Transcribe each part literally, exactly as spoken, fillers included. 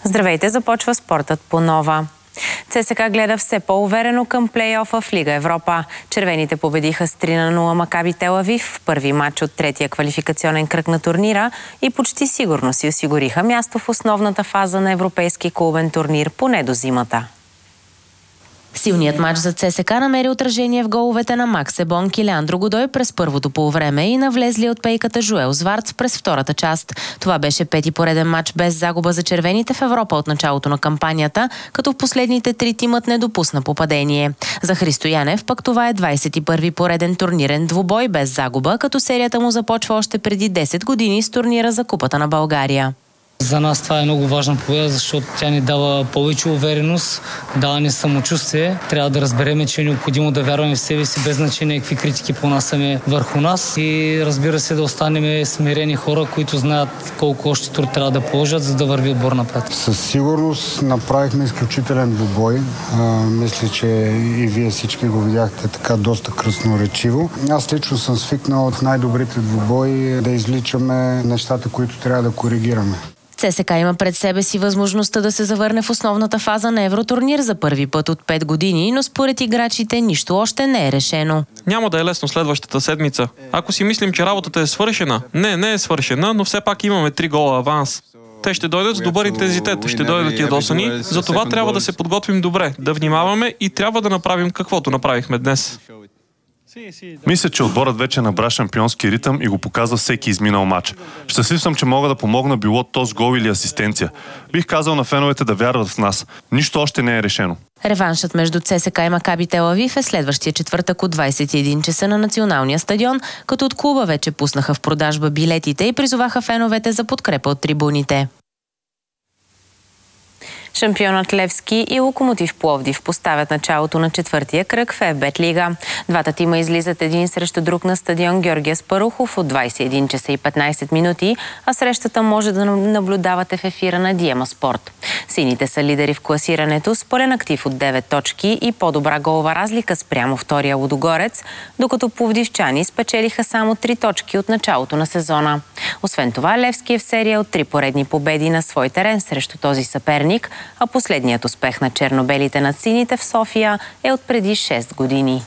Здравейте, започва спортът по Нова. ЦСКА гледа все по-уверено към плейофа в Лига Европа. Червените победиха с три на нула Макаби Тел Авив в първи матч от третия квалификационен кръг на турнира и почти сигурно си осигуриха място в основната фаза на европейски клубен турнир поне до зимата. Силният матч за ЦСКА намери отражение в головете на Макс Ебонк и Леандро Годой през първото полувреме и навлезли от пейката Жуел Зварц през втората част. Това беше пети пореден матч без загуба за червените в Европа от началото на кампанията, като в последните три тимът не допусна попадение. За Христо Янев пък това е двадесет и първи пореден турнирен двубой без загуба, като серията му започва още преди десет години с турнира за Купата на България. За нас това е много важна победа, защото тя ни дава повече увереност, дава ни самочувствие. Трябва да разберем, че е необходимо да вярваме в себе си, без значение какви критики понасяме върху нас и разбира се да останем смирени хора, които знаят колко още труд трябва да положат, за да върви отбор напред. Със сигурност направихме изключителен двубой. А, мисля, че и вие всички го видяхте така доста красноречиво. Аз лично съм свикнал от най-добрите двубои да извличаме нещата, които трябва да коригираме. ЦСКА има пред себе си възможността да се завърне в основната фаза на Евротурнир за първи път от пет години, но според играчите нищо още не е решено. Няма да е лесно следващата седмица. Ако си мислим, че работата е свършена, не, не е свършена, но все пак имаме три гола аванс. Те ще дойдат с добър интензитет, ще дойдат ядосани, затова трябва да се подготвим добре, да внимаваме и трябва да направим каквото направихме днес. Мисля, че отборът вече набра шампионски ритъм и го показва всеки изминал матч. Щастлив съм, че мога да помогна било то с гол или асистенция. Бих казал на феновете да вярват в нас. Нищо още не е решено. Реваншът между ЦСКА и Макаби Тел Авив е следващия четвъртък от двадесет и един часа на националния стадион, като от клуба вече пуснаха в продажба билетите и призоваха феновете за подкрепа от трибуните. Шампионът Левски и Локомотив Пловдив поставят началото на четвъртия кръг в ЕФБЕТ Лига. Двата тима излизат един срещу друг на стадион Георги Аспарухов от двадесет и един часа и петнадесет минути, а срещата може да наблюдавате в ефира на Диема Спорт. Сините са лидери в класирането с пълен актив от девет точки и по-добра голова разлика спрямо втория Лудогорец, докато пловдивчани спечелиха само три точки от началото на сезона. Освен това, Левски е в серия от три поредни победи на свой терен срещу този съперник, а последният успех на чернобелите над сините в София е от преди шест години.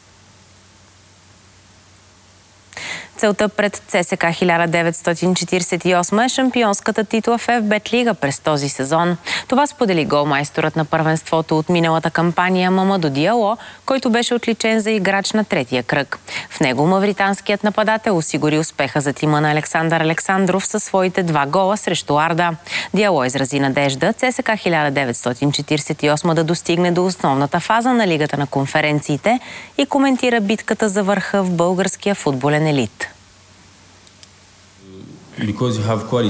Целта пред ЦСКА хиляда деветстотин четиридесет и осма е шампионската титла в ЕФБЕТ Лига през този сезон. Това сподели голмайсторът на първенството от миналата кампания Мамадо Диало, който беше отличен за играч на третия кръг. В него мавританският нападател осигури успеха за тима на Александър Александров със своите два гола срещу Арда. Диало изрази надежда ЦСКА хиляда деветстотин четиридесет и осма да достигне до основната фаза на Лигата на конференциите и коментира битката за върха в българския футболен елит. Because you have quality.